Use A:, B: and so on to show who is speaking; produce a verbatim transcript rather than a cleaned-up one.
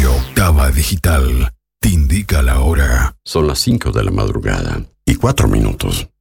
A: Radio Octava Digital te indica la hora.
B: Son las cinco de la madrugada y cuatro minutos.